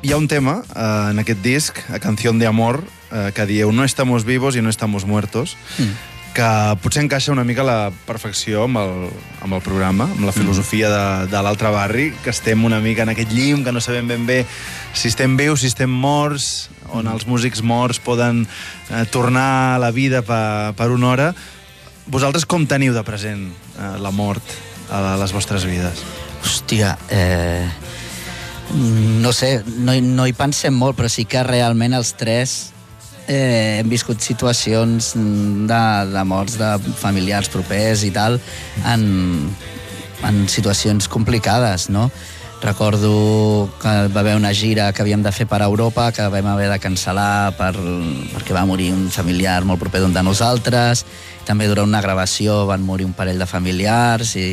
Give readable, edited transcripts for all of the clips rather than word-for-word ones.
Hi ha un tema en aquest disc, a Canción de Amor, que dieu no estamos vivos y no estamos muertos, que potser encaixa una mica a la perfecció amb el programa, amb la filosofia de l'altre barri, que estem una mica en aquest llim, que no sabem ben bé si estem vius, si estem morts, on els músics morts poden tornar a la vida per una hora. Vosaltres com teniu de present la mort a les vostres vides? Hòstia, no sé, no hi pensem molt, però sí que realment els tres hem viscut situacions de morts de familiars propers i tal en situacions complicades, no? Recordo que va haver una gira que havíem de fer per Europa, que vam haver de cancel·lar perquè va morir un familiar molt proper d'un de nosaltres. També durant una gravació van morir un parell de familiars i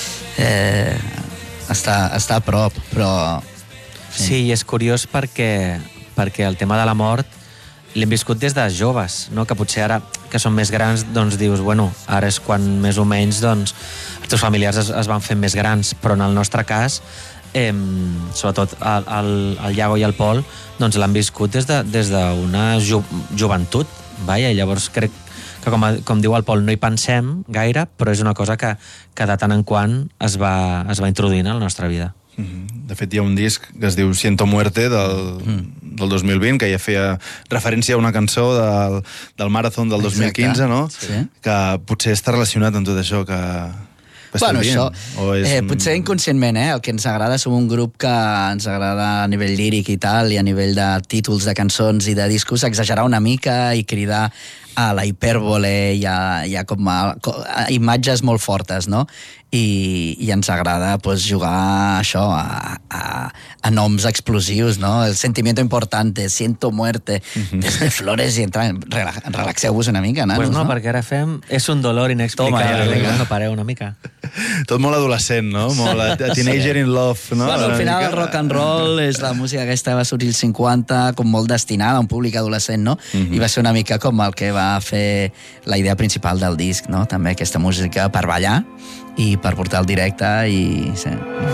està a prop, però... Sí, i és curiós perquè el tema de la mort l'hem viscut des de joves, no? Que potser ara, que són més grans, doncs dius, bueno, ara és quan més o menys doncs, els teus familiars es van fent més grans, però en el nostre cas, sobretot el Iago i el Pol, doncs l'han viscut des d'una joventut, i llavors crec que, com diu el Pol, no hi pensem gaire, però és una cosa que de tant en quant es va introduint a la nostra vida. De fet, hi ha un disc que es diu Siento Muerte del 2020, que ja feia referència a una cançó del Marathon del 2015, no? Sí. Que potser està relacionat amb tot això que bueno, això, potser inconscientment, el que ens agrada, som un grup que ens agrada a nivell líric i tal, i a nivell de títols de cançons i de discos, exagerar una mica i cridar a la hipèrbole i a com a imatges molt fortes, no? I ens agrada pues, jugar a això, a noms explosius, no? El sentimiento importante, siento muerte, desde flores i relaxeu-vos una mica, nanos, pues no? Perquè ara fem és un dolor inexplicable. No pareu una mica. Tot molt adolescent, no? Molt teenager in love, no? Bueno, al final el rock and roll és la música aquesta va sortir als 50 com molt destinada a un públic adolescent, no? I va ser una mica com el que va fer la idea principal del disc, no? També aquesta música per ballar i per portar el directe i... Sí.